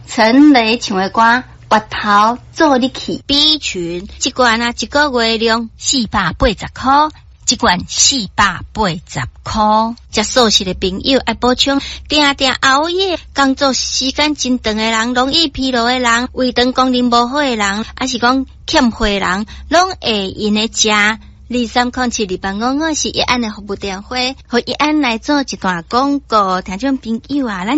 陈雷唱的歌，月头做你去。 B 群一罐啊，一个月量480块，一罐480块。食素食的朋友爱补充，定定熬夜、工作时间真长的人，容易疲劳的人，胃肠功能无好的人，还是讲欠血的人，拢会用来食。23072855是一安的服务电话，和一安来做一段广告，听众朋友啊，咱